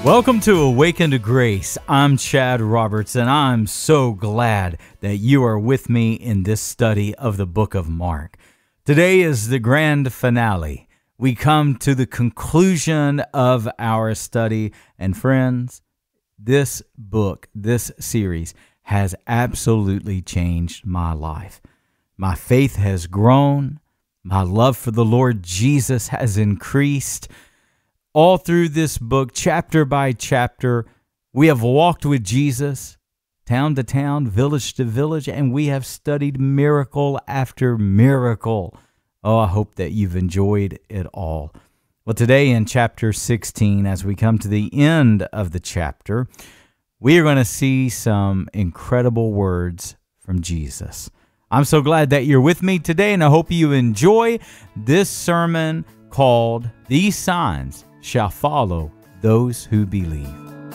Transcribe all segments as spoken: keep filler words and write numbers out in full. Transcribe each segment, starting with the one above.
Welcome to Awaken to Grace. I'm Chad Roberts, and I'm so glad that you are with me in this study of the book of Mark. Today is the grand finale. We come to the conclusion of our study, and friends, this book, this series, has absolutely changed my life. My faith has grown. My love for the Lord Jesus has increased. All through this book, chapter by chapter, we have walked with Jesus, town to town, village to village, and we have studied miracle after miracle. Oh, I hope that you've enjoyed it all. Well, today in chapter sixteen, as we come to the end of the chapter, we are going to see some incredible words from Jesus. I'm so glad that you're with me today, and I hope you enjoy this sermon called "These Signs Shall Follow Those Who Believe."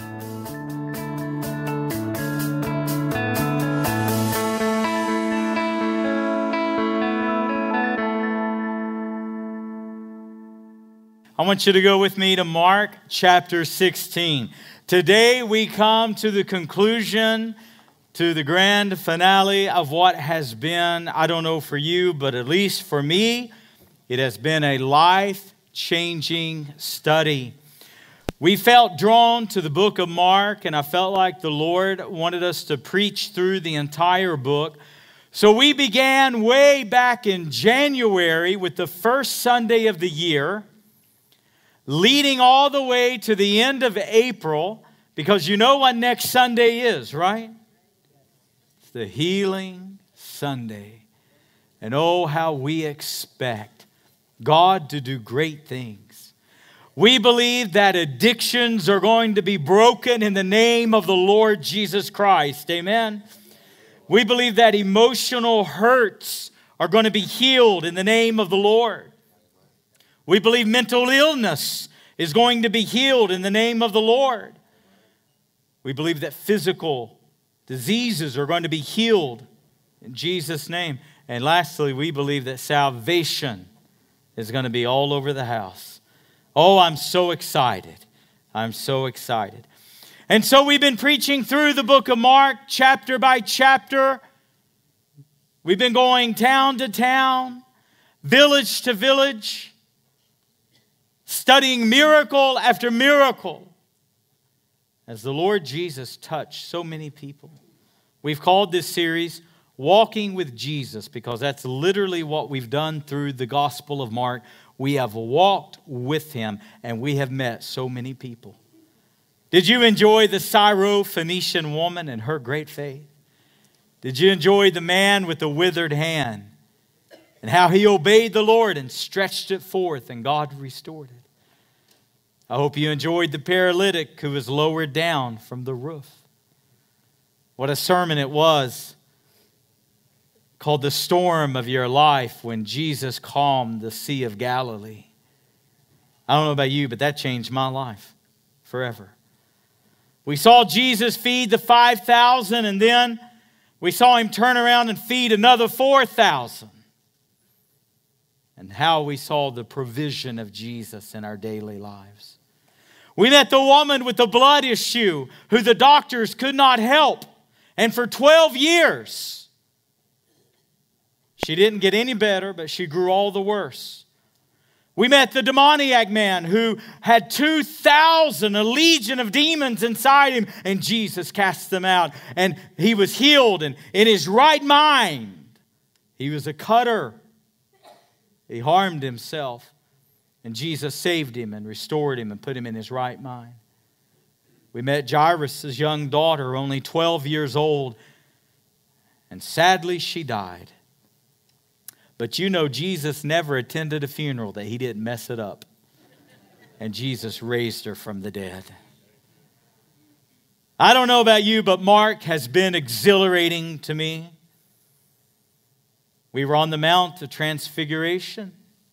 I want you to go with me to Mark chapter sixteen. Today we come to the conclusion, to the grand finale of what has been, I don't know for you, but at least for me, it has been a life-changing study. We felt drawn to the book of Mark, and I felt like the Lord wanted us to preach through the entire book. So we began way back in January with the first Sunday of the year, leading all the way to the end of April, because you know what next Sunday is, right? It's the Healing Sunday. And oh, how we expect God to do great things. We believe that addictions are going to be broken in the name of the Lord Jesus Christ. Amen. We believe that emotional hurts are going to be healed in the name of the Lord. We believe mental illness is going to be healed in the name of the Lord. We believe that physical diseases are going to be healed in Jesus' name. And lastly, we believe that salvation is going to be all over the house. Oh, I'm so excited. I'm so excited. And so we've been preaching through the book of Mark, chapter by chapter. We've been going town to town, village to village, studying miracle after miracle as the Lord Jesus touched so many people. We've called this series Walking with Jesus, because that's literally what we've done through the Gospel of Mark. We have walked with Him, and we have met so many people. Did you enjoy the Syro-Phoenician woman and her great faith? Did you enjoy the man with the withered hand and how he obeyed the Lord and stretched it forth and God restored it? I hope you enjoyed the paralytic who was lowered down from the roof. What a sermon it was, called The Storm of Your Life, when Jesus calmed the Sea of Galilee. I don't know about you, but that changed my life forever. We saw Jesus feed the five thousand, and then we saw Him turn around and feed another four thousand. And how we saw the provision of Jesus in our daily lives. We met the woman with the blood issue who the doctors could not help. And for twelve years, she didn't get any better, but she grew all the worse. We met the demoniac man who had two thousand, a legion of demons inside him, and Jesus cast them out. And he was healed and in his right mind. He was a cutter. He harmed himself. And Jesus saved him and restored him and put him in his right mind. We met Jairus' young daughter, only twelve years old. And sadly, she died. But you know, Jesus never attended a funeral that He didn't mess it up. And Jesus raised her from the dead. I don't know about you, but Mark has been exhilarating to me. We were on the Mount of Transfiguration.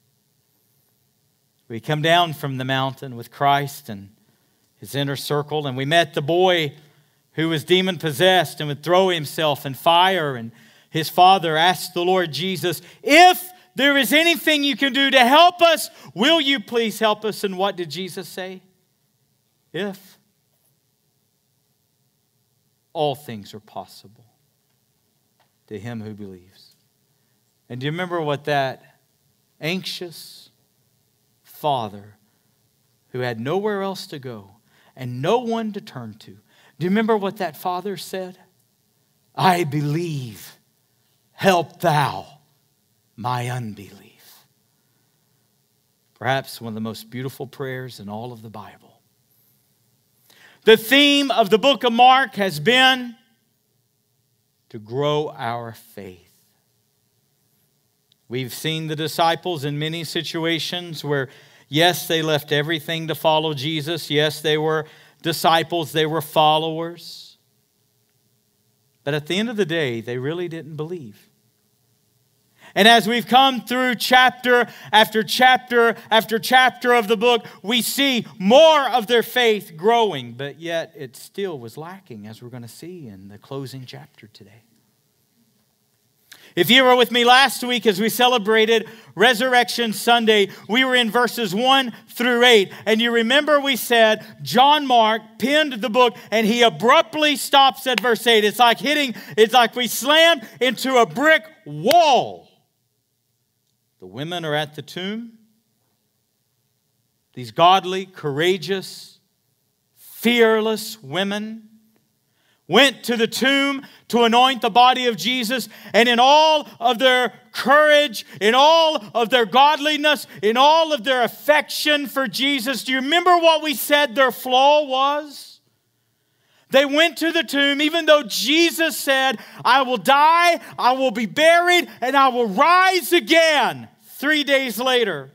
We come down from the mountain with Christ and His inner circle, and we met the boy who was demon-possessed and would throw himself in fire. And his father asked the Lord Jesus, if there is anything you can do to help us, will you please help us? And what did Jesus say? If all things are possible to him who believes. And do you remember what that anxious father who had nowhere else to go and no one to turn to, do you remember what that father said? I believe, help thou my unbelief. Perhaps one of the most beautiful prayers in all of the Bible. The theme of the book of Mark has been to grow our faith. We've seen the disciples in many situations where, yes, they left everything to follow Jesus. Yes, they were disciples, they were followers. But at the end of the day, they really didn't believe. And as we've come through chapter after chapter after chapter of the book, we see more of their faith growing, but yet it still was lacking, as we're going to see in the closing chapter today. If you were with me last week as we celebrated Resurrection Sunday, we were in verses one through eight. And you remember we said John Mark penned the book and he abruptly stops at verse eight. It's like hitting, it's like we slammed into a brick wall. The women are at the tomb. These godly, courageous, fearless women went to the tomb to anoint the body of Jesus. And in all of their courage, in all of their godliness, in all of their affection for Jesus, do you remember what we said their flaw was? They went to the tomb even though Jesus said, I will die, I will be buried, and I will rise again three days later.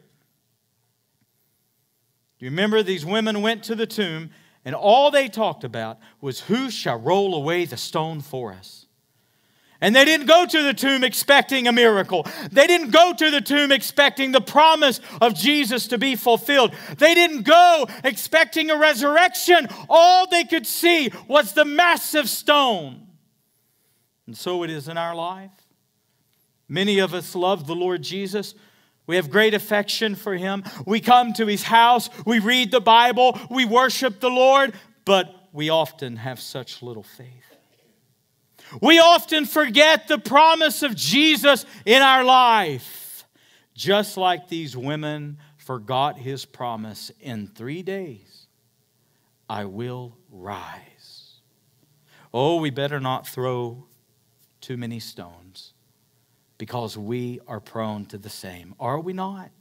Do you remember these women went to the tomb and all they talked about was who shall roll away the stone for us? And they didn't go to the tomb expecting a miracle. They didn't go to the tomb expecting the promise of Jesus to be fulfilled. They didn't go expecting a resurrection. All they could see was the massive stone. And so it is in our life. Many of us love the Lord Jesus. We have great affection for Him. We come to His house. We read the Bible. We worship the Lord. But we often have such little faith. We often forget the promise of Jesus in our life. Just like these women forgot His promise, in three days I will rise. Oh, we better not throw too many stones, because we are prone to the same. Are we not?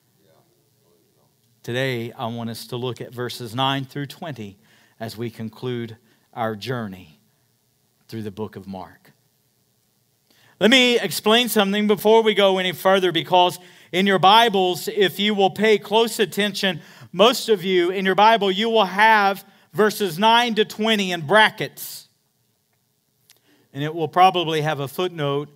Today, I want us to look at verses nine through twenty as we conclude our journey through the book of Mark. Let me explain something before we go any further, because in your Bibles, if you will pay close attention, most of you in your Bible, you will have verses nine to twenty in brackets. And it will probably have a footnote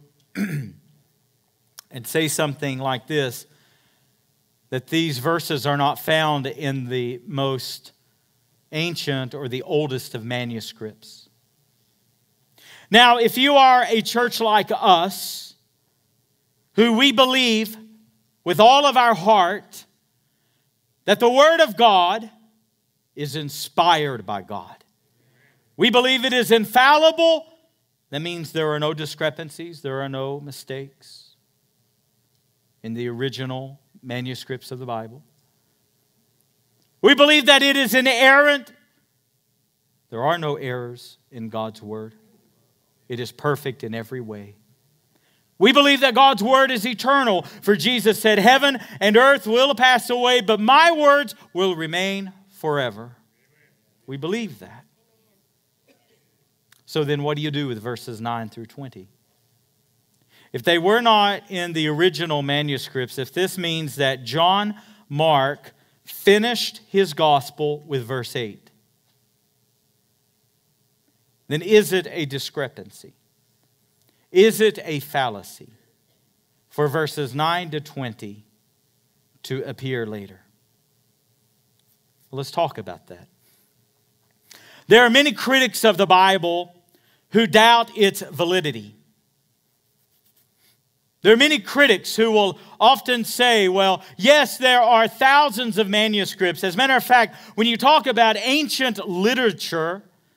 and say something like this, that these verses are not found in the most ancient or the oldest of manuscripts. Now, if you are a church like us, who we believe with all of our heart that the Word of God is inspired by God. We believe it is infallible. That means there are no discrepancies, there are no mistakes in the original manuscripts of the Bible. We believe that it is inerrant. There are no errors in God's Word. It is perfect in every way. We believe that God's Word is eternal. For Jesus said, heaven and earth will pass away, but my words will remain forever. We believe that. So then what do you do with verses nine through twenty? If they were not in the original manuscripts, if this means that John Mark finished his gospel with verse eight, then is it a discrepancy? Is it a fallacy for verses nine to twenty to appear later? Well, let's talk about that. There are many critics of the Bible who doubt its validity. There are many critics who will often say, well, yes, there are thousands of manuscripts. As a matter of fact, when you talk about ancient literature,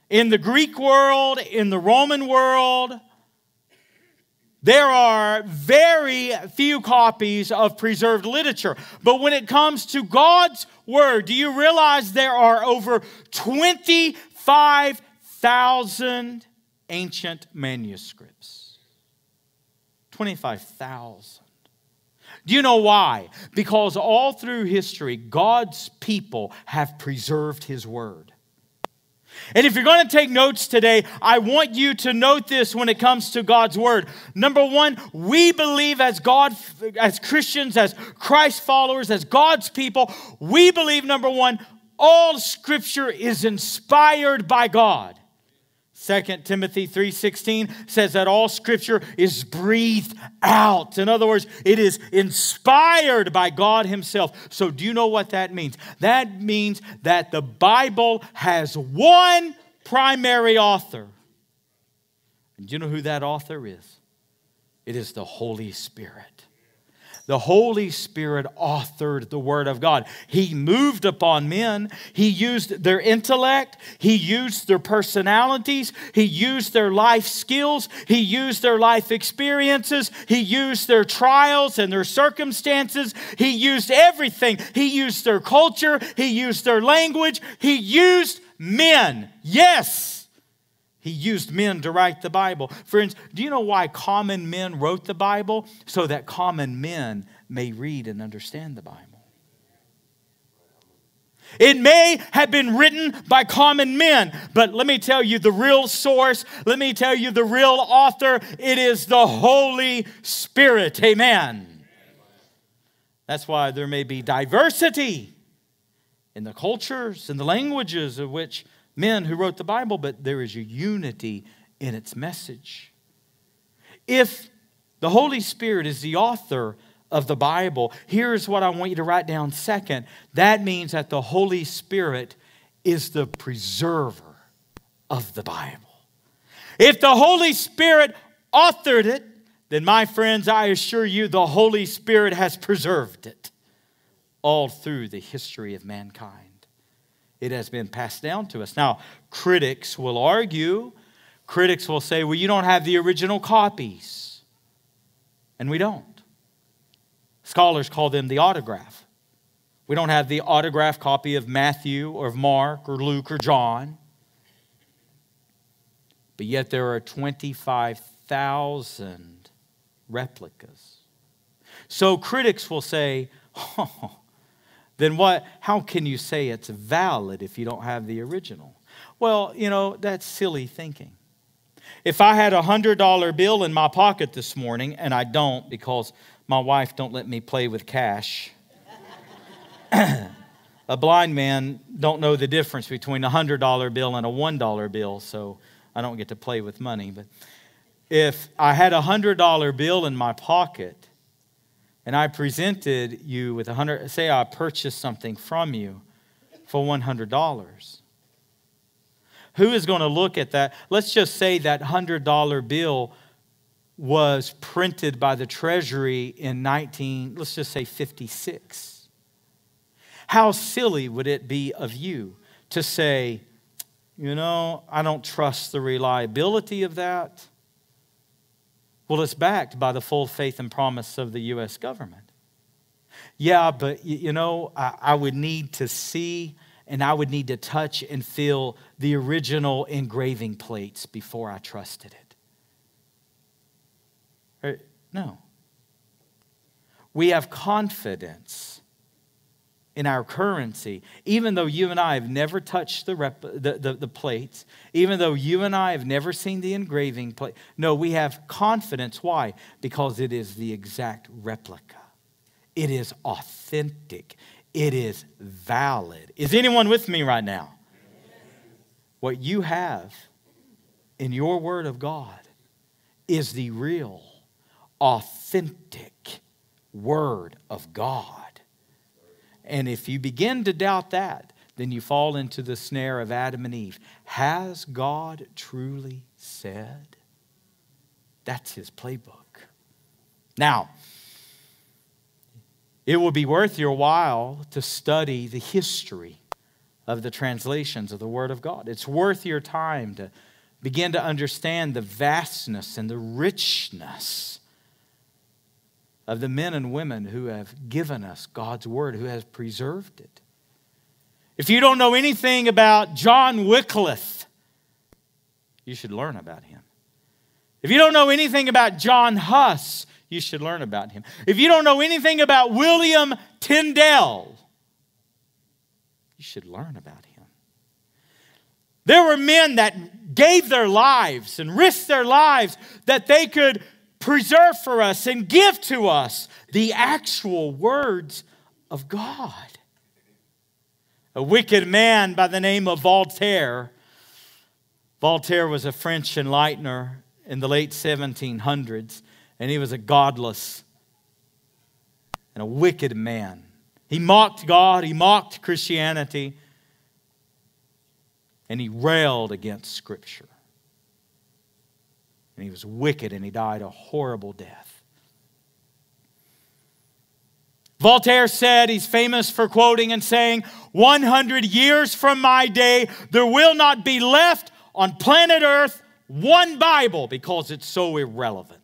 In the Greek world, in the Roman world, there are very few copies of preserved literature. But when it comes to God's Word, do you realize there are over twenty-five thousand ancient manuscripts? twenty-five thousand. Do you know why? Because all through history, God's people have preserved His Word. And if you're going to take notes today, I want you to note this when it comes to God's Word. Number one, we believe as God, as Christians, as Christ followers, as God's people, we believe, number one, all Scripture is inspired by God. Second Timothy three sixteen says that all Scripture is breathed out. In other words, it is inspired by God Himself. So do you know what that means? That means that the Bible has one primary author. And do you know who that author is? It is the Holy Spirit. The Holy Spirit authored the Word of God. He moved upon men. He used their intellect. He used their personalities. He used their life skills. He used their life experiences. He used their trials and their circumstances. He used everything. He used their culture. He used their language. He used men. Yes. He used men to write the Bible. Friends, do you know why common men wrote the Bible? So that common men may read and understand the Bible. It may have been written by common men, but let me tell you the real source, let me tell you the real author, it is the Holy Spirit. Amen. That's why there may be diversity in the cultures and the languages of which men who wrote the Bible, but there is a unity in its message. If the Holy Spirit is the author of the Bible, here's what I want you to write down second. That means that the Holy Spirit is the preserver of the Bible. If the Holy Spirit authored it, then my friends, I assure you the Holy Spirit has preserved it all through the history of mankind. It has been passed down to us. Now, critics will argue, critics will say, well, you don't have the original copies. And we don't. Scholars call them the autograph. We don't have the autograph copy of Matthew or of Mark or Luke or John. But yet there are twenty-five thousand replicas. So critics will say, oh, then what? How can you say it's valid if you don't have the original? Well, you know, that's silly thinking. If I had a one hundred dollar bill in my pocket this morning, and I don't because my wife don't let me play with cash. A blind man don't know the difference between a one hundred dollar bill and a one dollar bill, so I don't get to play with money. But if I had a one hundred dollar bill in my pocket, and I presented you with a hundred, say I purchased something from you for one hundred dollars. Who is going to look at that? Let's just say that one hundred dollar bill was printed by the Treasury in nineteen, let's just say fifty-six. How silly would it be of you to say, you know, I don't trust the reliability of that? Well, it's backed by the full faith and promise of the U S government. Yeah, but you know, I, I would need to see and I would need to touch and feel the original engraving plates before I trusted it. No. We have confidence in our currency, even though you and I have never touched the, rep, the, the, the plates, even though you and I have never seen the engraving plate. No, we have confidence. Why? Because it is the exact replica. It is authentic. It is valid. Is anyone with me right now? What you have in your Word of God is the real, authentic Word of God. And if you begin to doubt that, then you fall into the snare of Adam and Eve. Has God truly said? That's His playbook. Now, it will be worth your while to study the history of the translations of the Word of God. It's worth your time to begin to understand the vastness and the richness of the men and women who have given us God's Word, who has preserved it. If you don't know anything about John Wycliffe, you should learn about him. If you don't know anything about John Huss, you should learn about him. If you don't know anything about William Tyndale, you should learn about him. There were men that gave their lives and risked their lives that they could preserve for us and give to us the actual words of God. A wicked man by the name of Voltaire. Voltaire was a French enlightener in the late seventeen hundreds, and he was a godless and a wicked man. He mocked God, he mocked Christianity, and he railed against Scripture. And he was wicked, and he died a horrible death. Voltaire said, he's famous for quoting and saying, one hundred years from my day, there will not be left on planet Earth one Bible because it's so irrelevant.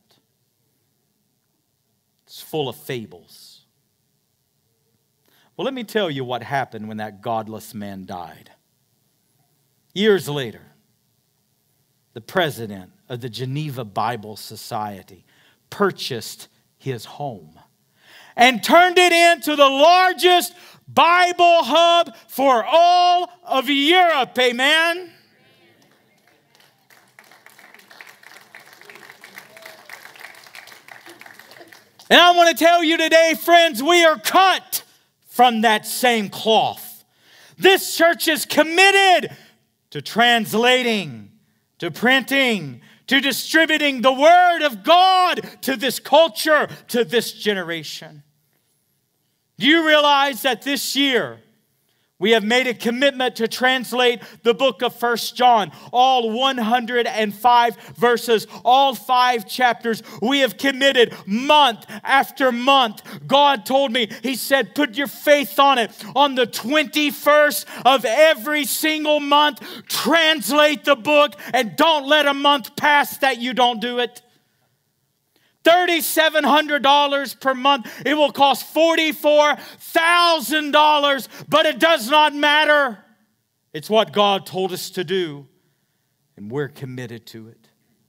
It's full of fables. Well, let me tell you what happened when that godless man died. Years later, the president of the Geneva Bible Society purchased his home and turned it into the largest Bible hub for all of Europe. Amen? And I want to tell you today, friends, we are cut from that same cloth. This church is committed to translating, to printing, to distributing the Word of God to this culture, to this generation. Do you realize that this year we have made a commitment to translate the book of First John, all one hundred five verses, all five chapters. We have committed month after month. God told me, He said, put your faith on it. On the twenty-first of every single month, translate the book and don't let a month pass that you don't do it. three thousand seven hundred dollars per month. It will cost forty-four thousand dollars, but it does not matter. It's what God told us to do, and we're committed to it.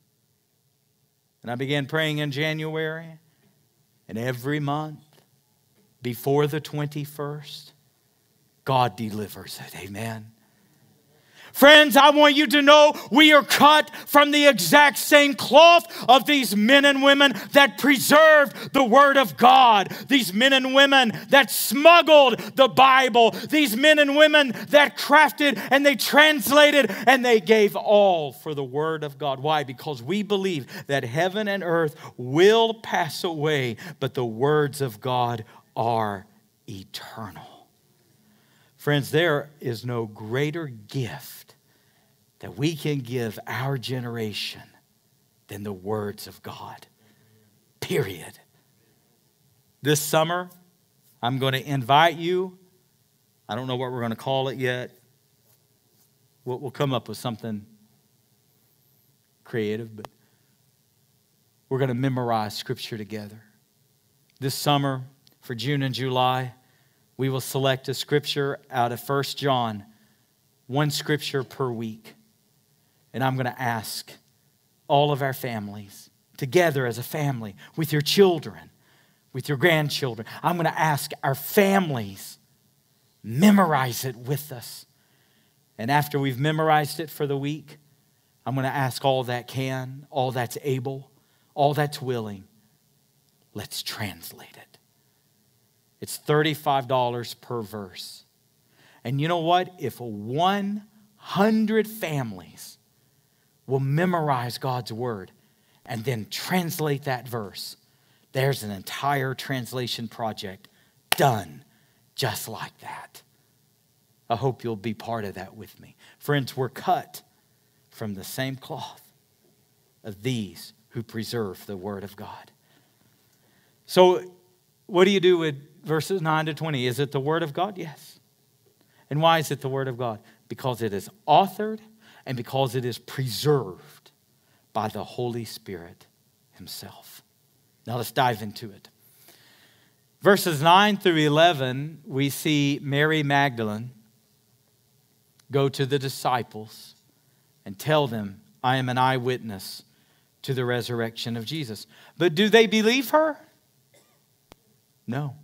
And I began praying in January, and every month before the twenty-first, God delivers it. Amen. Friends, I want you to know we are cut from the exact same cloth of these men and women that preserved the Word of God. These men and women that smuggled the Bible. These men and women that crafted and they translated and they gave all for the Word of God. Why? Because we believe that heaven and earth will pass away, but the words of God are eternal. Friends, there is no greater gift that we can give our generation than the words of God. Period. This summer, I'm going to invite you. I don't know what we're going to call it yet. We'll, we'll come up with something creative, but we're going to memorize Scripture together. This summer, for June and July, we will select a Scripture out of First John, one Scripture per week. And I'm going to ask all of our families, together as a family, with your children, with your grandchildren, I'm going to ask our families, memorize it with us. And after we've memorized it for the week, I'm going to ask all that can, all that's able, all that's willing, let's translate it. It's thirty-five dollars per verse. And you know what? If one hundred families will memorize God's Word and then translate that verse, there's an entire translation project done just like that. I hope you'll be part of that with me. Friends, we're cut from the same cloth of these who preserve the Word of God. So what do you do with verses nine to twenty? Is it the Word of God? Yes. And why is it the Word of God? Because it is authored and because it is preserved by the Holy Spirit Himself. Now let's dive into it. Verses nine through eleven, we see Mary Magdalene go to the disciples and tell them, I am an eyewitness to the resurrection of Jesus. But do they believe her? No.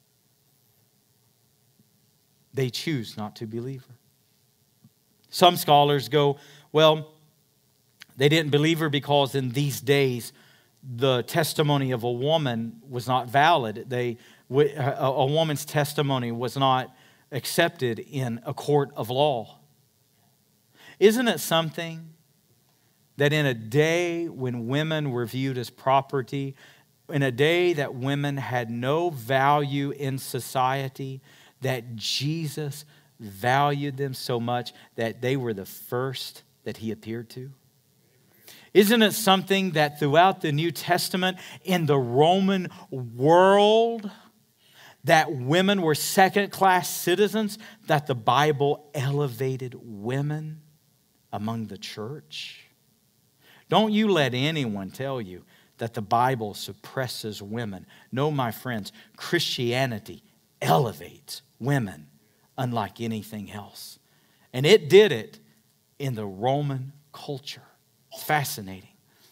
They choose not to believe her. Some scholars go, well, they didn't believe her because in these days the testimony of a woman was not valid. They, a woman's testimony was not accepted in a court of law. Isn't it something that in a day when women were viewed as property, in a day that women had no value in society, that Jesus valued them so much that they were the first that He appeared to? Isn't it something that throughout the New Testament in the Roman world that women were second-class citizens, that the Bible elevated women among the church? Don't you let anyone tell you that the Bible suppresses women. No, my friends, Christianity elevates women unlike anything else. And it did it in the Roman culture. It's fascinating.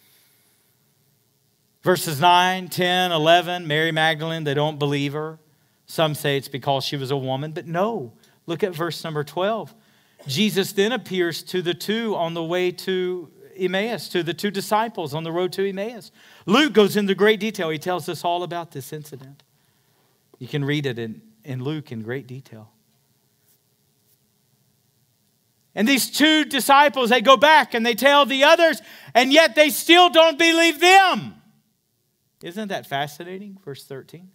Verses nine, ten, eleven, Mary Magdalene, they don't believe her. Some say it's because she was a woman, but no. Look at verse number twelve. Jesus then appears to the two on the way to Emmaus, to the two disciples on the road to Emmaus. Luke goes into great detail. He tells us all about this incident. You can read it in, in Luke in great detail. And these two disciples, they go back and they tell the others, and yet they still don't believe them. Isn't that fascinating? Verse thirteen.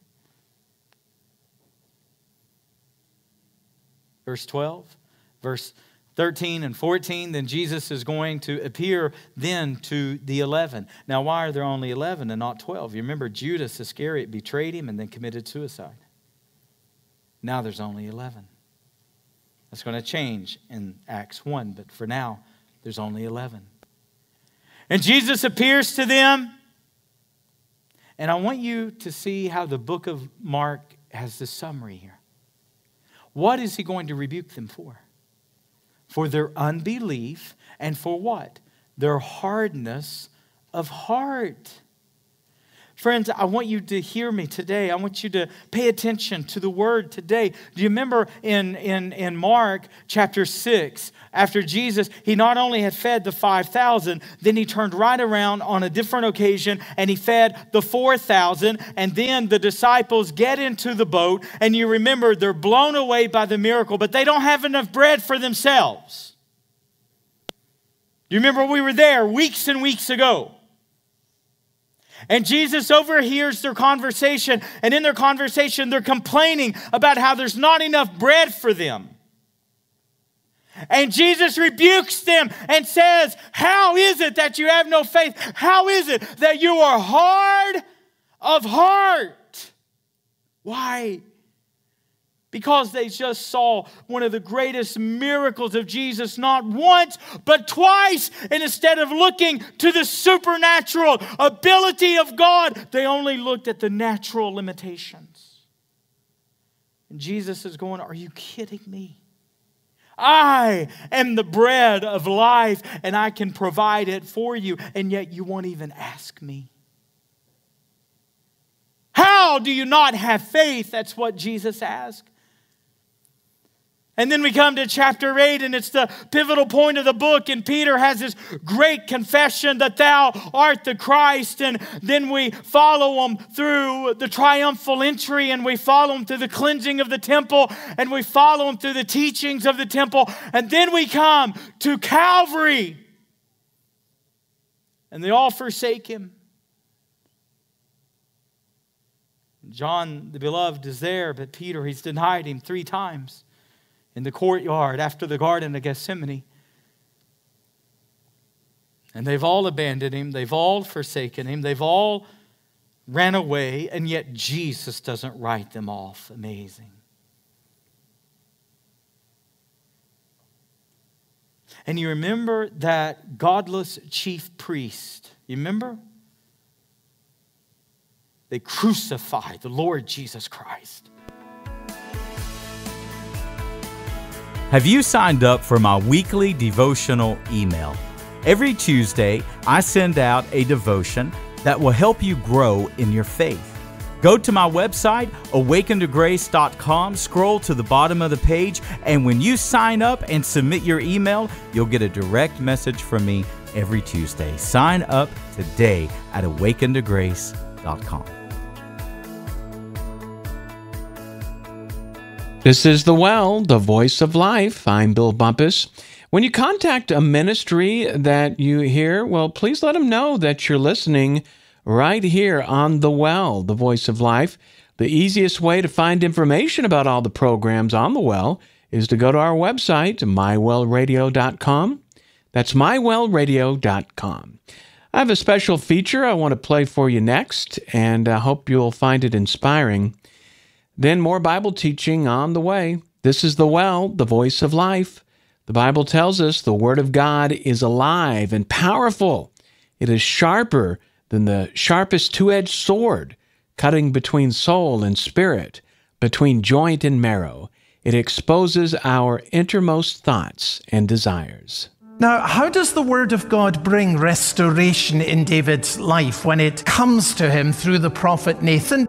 Verse twelve. Verse thirteen and fourteen, then Jesus is going to appear then to the eleven. Now, why are there only eleven and not twelve? You remember Judas Iscariot betrayed Him and then committed suicide. Now there's only eleven. That's going to change in Acts one, but for now, there's only eleven. And Jesus appears to them. And I want you to see how the book of Mark has the summary here. What is He going to rebuke them for? For their unbelief, and for what? Their hardness of heart. Friends, I want you to hear me today. I want you to pay attention to the word today. Do you remember in, in, in Mark chapter six, after Jesus, He not only had fed the five thousand, then He turned right around on a different occasion and He fed the four thousand. And then the disciples get into the boat, and you remember they're blown away by the miracle, but they don't have enough bread for themselves. You remember we were there weeks and weeks ago. And Jesus overhears their conversation, and in their conversation, they're complaining about how there's not enough bread for them. And Jesus rebukes them and says, how is it that you have no faith? How is it that you are hard of heart? Why? Because they just saw one of the greatest miracles of Jesus, not once, but twice. And instead of looking to the supernatural ability of God, they only looked at the natural limitations. And Jesus is going, are you kidding me? I am the bread of life, and I can provide it for you, and yet you won't even ask me. How do you not have faith? That's what Jesus asked. And then we come to chapter eight, and it's the pivotal point of the book. And Peter has this great confession that thou art the Christ. And then we follow him through the triumphal entry, and we follow him through the cleansing of the temple, and we follow him through the teachings of the temple. And then we come to Calvary, and they all forsake him. John, the beloved, is there, but Peter, he's denied him three times. In the courtyard after the Garden of Gethsemane. And they've all abandoned him. They've all forsaken him. They've all ran away. And yet Jesus doesn't write them off. Amazing. And you remember that godless chief priest. You remember? They crucified the Lord Jesus Christ. Have you signed up for my weekly devotional email? Every Tuesday, I send out a devotion that will help you grow in your faith. Go to my website, awaken to grace dot com, scroll to the bottom of the page, and when you sign up and submit your email, you'll get a direct message from me every Tuesday. Sign up today at awaken to grace dot com. This is The Well, the voice of life. I'm Bill Bumpus. When you contact a ministry that you hear, well, please let them know that you're listening right here on The Well, the voice of life. The easiest way to find information about all the programs on The Well is to go to our website, my well radio dot com. That's my well radio dot com. I have a special feature I want to play for you next, and I hope you'll find it inspiring. Then more Bible teaching on the way. This is The Well, the voice of life. The Bible tells us the Word of God is alive and powerful. It is sharper than the sharpest two-edged sword, cutting between soul and spirit, between joint and marrow. It exposes our innermost thoughts and desires. Now, how does the Word of God bring restoration in David's life when it comes to him through the prophet Nathan?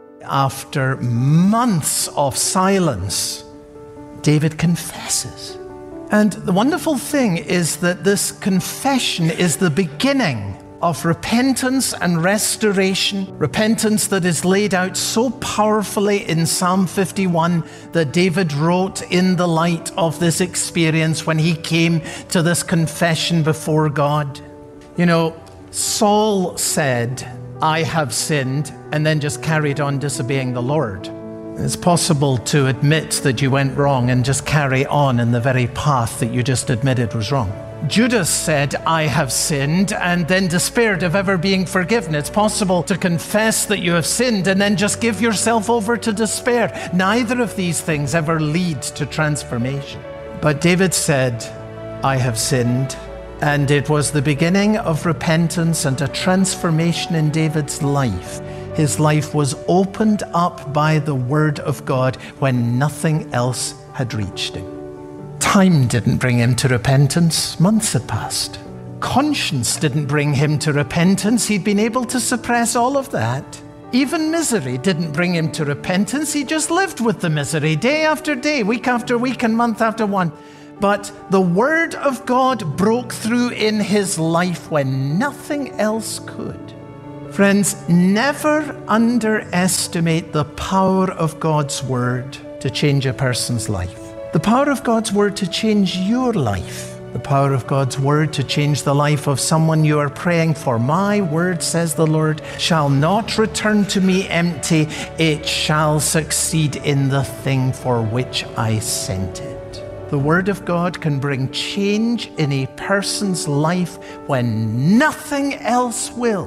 After months of silence, David confesses. And the wonderful thing is that this confession is the beginning of repentance and restoration, repentance that is laid out so powerfully in Psalm fifty-one that David wrote in the light of this experience when he came to this confession before God. You know, Saul said, I have sinned, and then just carried on disobeying the Lord. It's possible to admit that you went wrong and just carry on in the very path that you just admitted was wrong. Judas said, I have sinned, and then despaired of ever being forgiven. It's possible to confess that you have sinned and then just give yourself over to despair. Neither of these things ever lead to transformation. But David said, I have sinned. And it was the beginning of repentance and a transformation in David's life. His life was opened up by the Word of God when nothing else had reached him. Time didn't bring him to repentance. Months had passed. Conscience didn't bring him to repentance. He'd been able to suppress all of that. Even misery didn't bring him to repentance. He just lived with the misery day after day, week after week, and month after one. But the Word of God broke through in his life when nothing else could. Friends, never underestimate the power of God's Word to change a person's life. The power of God's Word to change your life. The power of God's Word to change the life of someone you are praying for. My word, says the Lord, shall not return to me empty. It shall succeed in the thing for which I sent it. The Word of God can bring change in a person's life when nothing else will.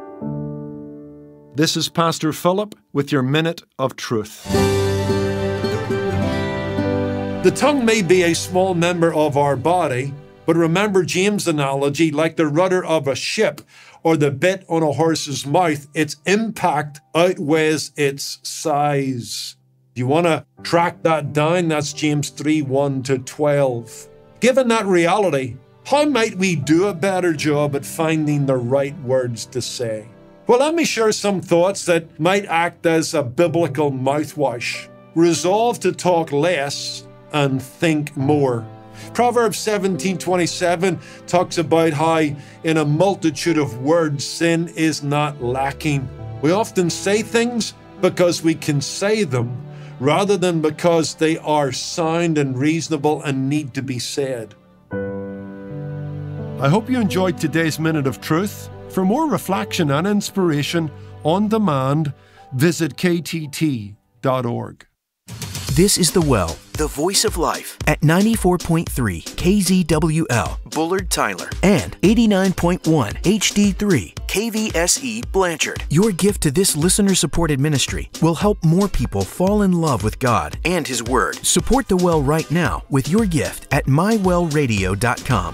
This is Pastor Philip with your Minute of Truth. The tongue may be a small member of our body, but remember James' analogy, like the rudder of a ship or the bit on a horse's mouth, its impact outweighs its size. You want to track that down? That's James three, one to twelve. Given that reality, how might we do a better job at finding the right words to say? Well, let me share some thoughts that might act as a biblical mouthwash. Resolve to talk less and think more. Proverbs seventeen twenty-seven talks about how in a multitude of words sin is not lacking. We often say things because we can say them, rather than because they are sound and reasonable and need to be said. I hope you enjoyed today's Minute of Truth. For more reflection and inspiration on demand, visit k t t dot org. This is The Well, the voice of life, at ninety-four point three K Z W L, Bullard, Tyler, and eighty-nine point one H D three K V S E Blanchard. Your gift to this listener-supported ministry will help more people fall in love with God and His Word. Support The Well right now with your gift at my well radio dot com.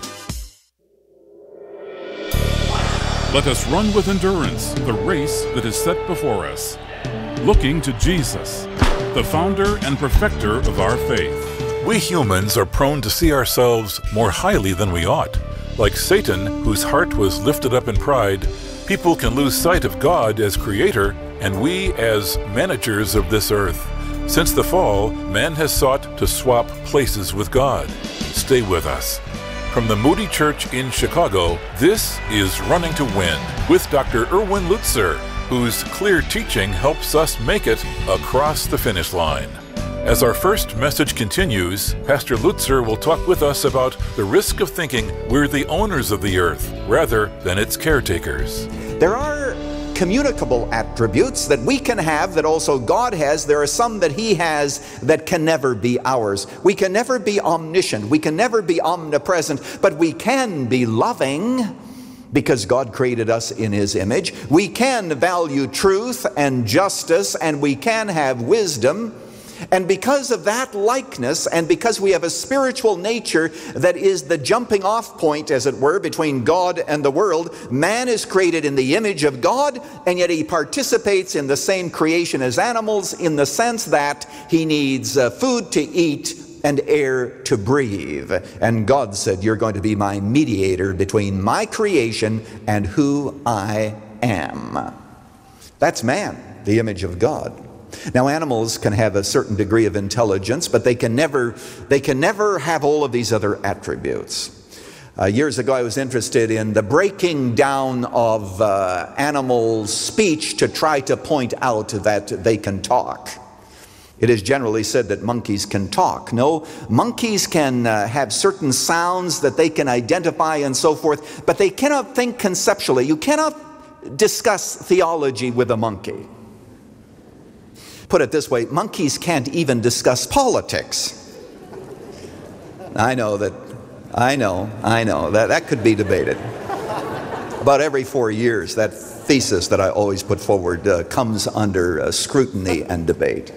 Let us run with endurance the race that is set before us, looking to Jesus, the founder and perfecter of our faith. We humans are prone to see ourselves more highly than we ought. Like Satan, whose heart was lifted up in pride, people can lose sight of God as creator and we as managers of this earth. Since the fall, man has sought to swap places with God. Stay with us. From the Moody Church in Chicago, this is Running to Win with Doctor Erwin Lutzer, whose clear teaching helps us make it across the finish line. As our first message continues, Pastor Lutzer will talk with us about the risk of thinking we're the owners of the earth rather than its caretakers. There are communicable attributes that we can have that also God has. There are some that He has that can never be ours. We can never be omniscient. We can never be omnipresent, but we can be loving because God created us in His image. We can value truth and justice, and we can have wisdom. And because of that likeness, and because we have a spiritual nature that is the jumping off point, as it were, between God and the world, man is created in the image of God, and yet he participates in the same creation as animals in the sense that he needs uh, food to eat and air to breathe. And God said, you're going to be my mediator between my creation and who I am. That's man, the image of God. Now, animals can have a certain degree of intelligence, but they can never, they can never have all of these other attributes. Uh, years ago, I was interested in the breaking down of uh, animals' speech to try to point out that they can talk. It is generally said that monkeys can talk. No, monkeys can uh, have certain sounds that they can identify and so forth, but they cannot think conceptually. You cannot discuss theology with a monkey. Put it this way, monkeys can't even discuss politics. I know that, I know, I know, that, that could be debated. About every four years, that thesis that I always put forward uh, comes under uh, scrutiny and debate.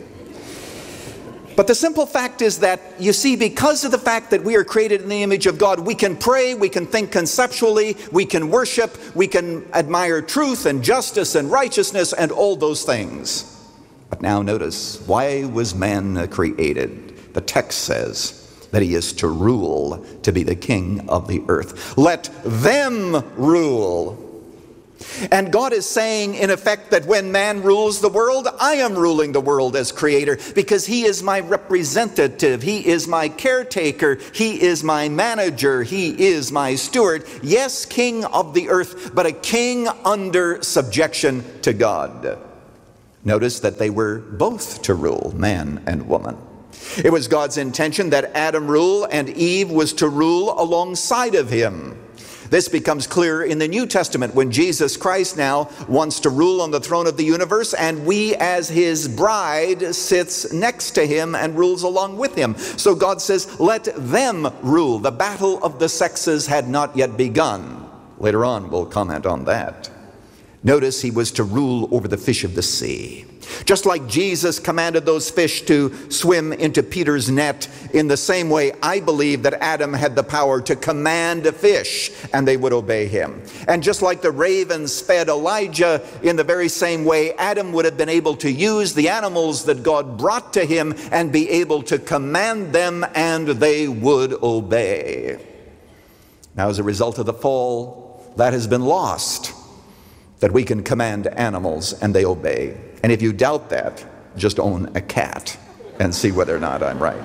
But the simple fact is that, you see, because of the fact that we are created in the image of God, we can pray, we can think conceptually, we can worship, we can admire truth and justice and righteousness and all those things. But now notice, why was man created? The text says that he is to rule, to be the king of the earth. Let them rule. And God is saying, in effect, that when man rules the world, I am ruling the world as creator, because he is my representative, he is my caretaker, he is my manager, he is my steward. Yes, king of the earth, but a king under subjection to God. Notice that they were both to rule, man and woman. It was God's intention that Adam rule and Eve was to rule alongside of him. This becomes clear in the New Testament when Jesus Christ now wants to rule on the throne of the universe, and we as his bride sits next to him and rules along with him. So God says, let them rule. The battle of the sexes had not yet begun. Later on we'll comment on that. Notice he was to rule over the fish of the sea. Just like Jesus commanded those fish to swim into Peter's net, in the same way I believe that Adam had the power to command a fish and they would obey him. And just like the ravens fed Elijah, in the very same way Adam would have been able to use the animals that God brought to him and be able to command them and they would obey. Now, as a result of the fall, that has been lost. That we can command animals and they obey. And if you doubt that, just own a cat and see whether or not I'm right.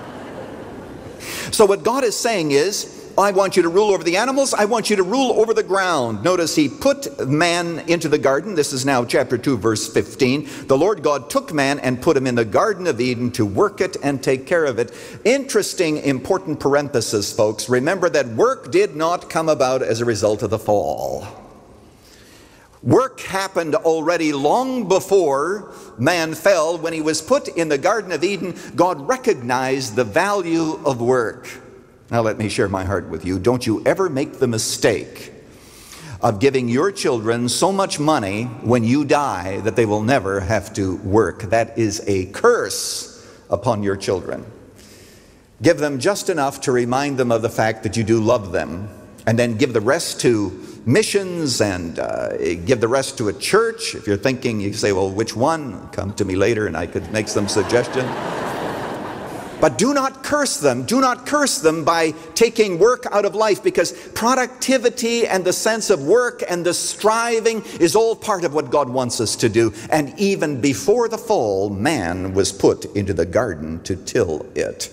So what God is saying is, I want you to rule over the animals, I want you to rule over the ground. Notice he put man into the garden. This is now chapter two, verse fifteen. The Lord God took man and put him in the Garden of Eden to work it and take care of it. Interesting, important parenthesis, folks. Remember that work did not come about as a result of the fall. Work happened already long before man fell. When he was put in the Garden of Eden, God recognized the value of work. Now let me share my heart with you. Don't you ever make the mistake of giving your children so much money when you die that they will never have to work. That is a curse upon your children. Give them just enough to remind them of the fact that you do love them, and then give the rest to missions and uh, give the rest to a church. If you're thinking, you say, well, which one? Come to me later and I could make some suggestion. But do not curse them. Do not curse them by taking work out of life, because productivity and the sense of work and the striving is all part of what God wants us to do. And even before the fall, man was put into the garden to till it.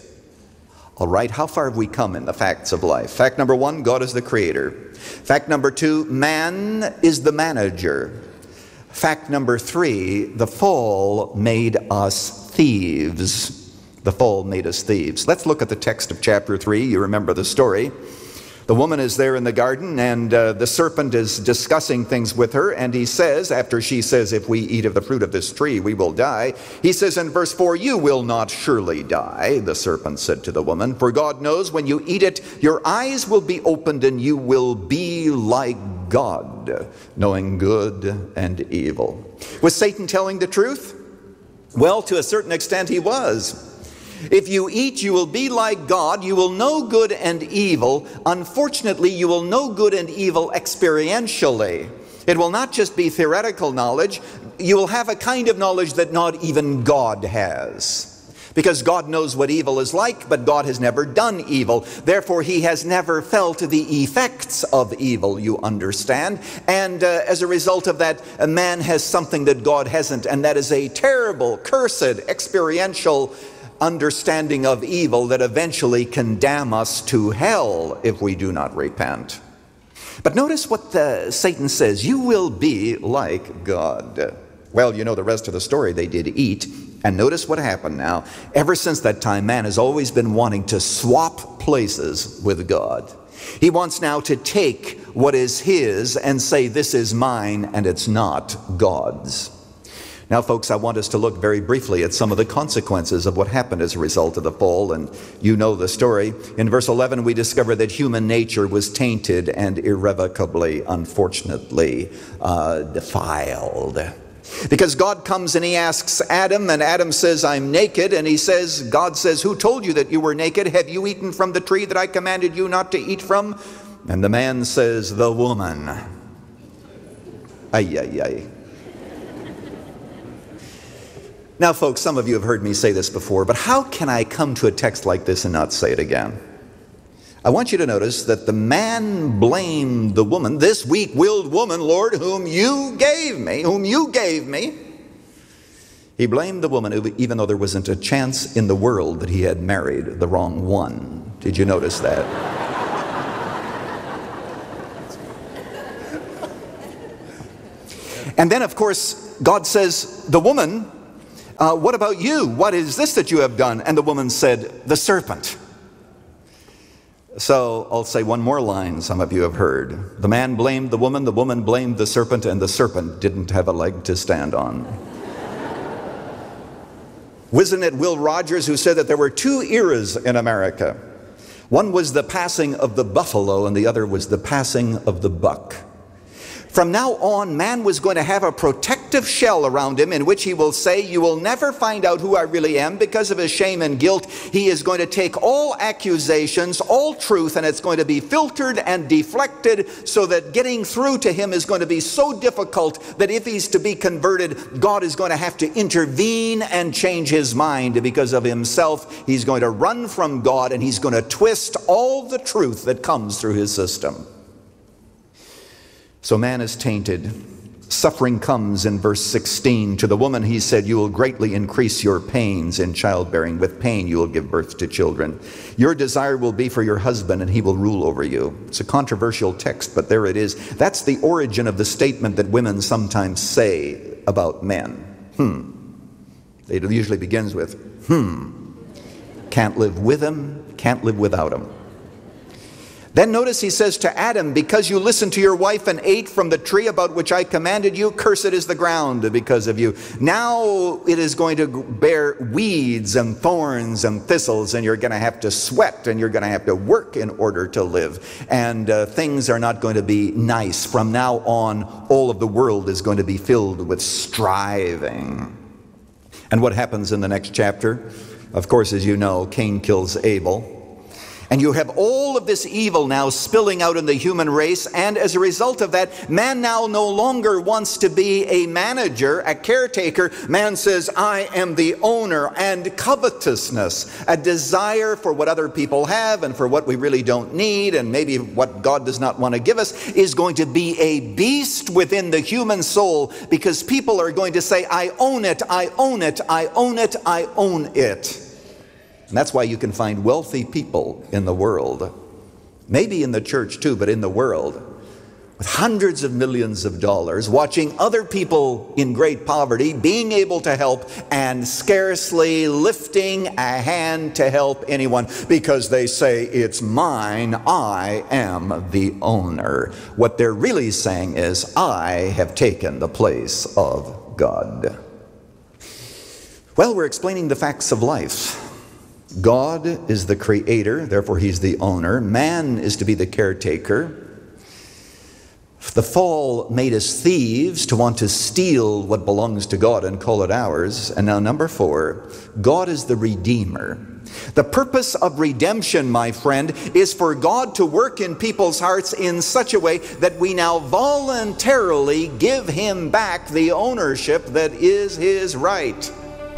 All right, how far have we come in the facts of life? Fact number one, God is the creator. Fact number two, man is the manager. Fact number three, the fall made us thieves. The fall made us thieves. Let's look at the text of chapter three. You remember the story. The woman is there in the garden, and uh, the serpent is discussing things with her, and he says, after she says, if we eat of the fruit of this tree, we will die, he says in verse four, you will not surely die, the serpent said to the woman, for God knows when you eat it, your eyes will be opened, and you will be like God, knowing good and evil. Was Satan telling the truth? Well, to a certain extent he was. If you eat, you will be like God. You will know good and evil. Unfortunately, you will know good and evil experientially. It will not just be theoretical knowledge. You will have a kind of knowledge that not even God has. Because God knows what evil is like, but God has never done evil. Therefore, he has never felt the effects of evil, you understand. And uh, as a result of that, a man has something that God hasn't, and that is a terrible, cursed, experiential understanding of evil that eventually can damn us to hell if we do not repent. But notice what the, Satan says, you will be like God. Well, you know the rest of the story. They did eat, and notice what happened now. Ever since that time, man has always been wanting to swap places with God. He wants now to take what is his and say, this is mine, and it's not God's. Now, folks, I want us to look very briefly at some of the consequences of what happened as a result of the fall, and you know the story. In verse eleven, we discover that human nature was tainted and irrevocably, unfortunately, uh, defiled. Because God comes and he asks Adam, and Adam says, I'm naked, and he says, God says, who told you that you were naked? Have you eaten from the tree that I commanded you not to eat from? And the man says, the woman. Ay, ay, ay. Now, folks, some of you have heard me say this before, but how can I come to a text like this and not say it again? I want you to notice that the man blamed the woman, this weak-willed woman, Lord, whom you gave me, whom you gave me. He blamed the woman even though there wasn't a chance in the world that he had married the wrong one. Did you notice that? And then, of course, God says, the woman, Uh, what about you? What is this that you have done? And the woman said, the serpent. So I'll say one more line some of you have heard. The man blamed the woman, the woman blamed the serpent, and the serpent didn't have a leg to stand on. Wasn't it Will Rogers who said that there were two eras in America? One was the passing of the buffalo, and the other was the passing of the buck. From now on, man was going to have a protective shell around him in which he will say, you will never find out who I really am because of his shame and guilt. He is going to take all accusations, all truth, and it's going to be filtered and deflected so that getting through to him is going to be so difficult that if he's to be converted, God is going to have to intervene and change his mind because of himself. He's going to run from God, and he's going to twist all the truth that comes through his system. So man is tainted. Suffering comes in verse sixteen. To the woman he said, you will greatly increase your pains in childbearing. With pain you will give birth to children. Your desire will be for your husband, and he will rule over you. It's a controversial text, but there it is. That's the origin of the statement that women sometimes say about men. Hmm. It usually begins with, hmm. Can't live with him, can't live without him. Then notice he says to Adam, because you listened to your wife and ate from the tree about which I commanded you, cursed is the ground because of you. Now it is going to bear weeds and thorns and thistles, and you're going to have to sweat, and you're going to have to work in order to live. And uh, things are not going to be nice. From now on, all of the world is going to be filled with striving. And what happens in the next chapter? Of course, as you know, Cain kills Abel. And you have all of this evil now spilling out in the human race, and as a result of that, man now no longer wants to be a manager, a caretaker. Man says, I am the owner, and covetousness, a desire for what other people have and for what we really don't need, and maybe what God does not want to give us, is going to be a beast within the human soul, because people are going to say, I own it, I own it, I own it, I own it. And that's why you can find wealthy people in the world, maybe in the church too, but in the world, with hundreds of millions of dollars, watching other people in great poverty being able to help and scarcely lifting a hand to help anyone because they say, it's mine, I am the owner. What they're really saying is, I have taken the place of God. Well, we're explaining the facts of life. God is the creator, therefore he's the owner. Man is to be the caretaker. The fall made us thieves to want to steal what belongs to God and call it ours. And now number four, God is the redeemer. The purpose of redemption, my friend, is for God to work in people's hearts in such a way that we now voluntarily give him back the ownership that is his right.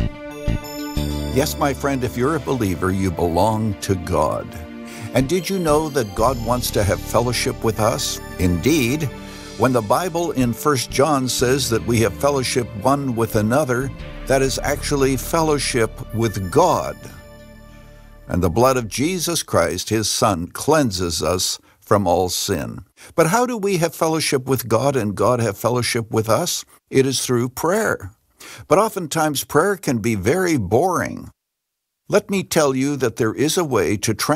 Yes, my friend, if you're a believer, you belong to God. And did you know that God wants to have fellowship with us? Indeed, when the Bible in First John says that we have fellowship one with another, that is actually fellowship with God. And the blood of Jesus Christ, his Son, cleanses us from all sin. But how do we have fellowship with God and God have fellowship with us? It is through prayer. But oftentimes prayer can be very boring. Let me tell you that there is a way to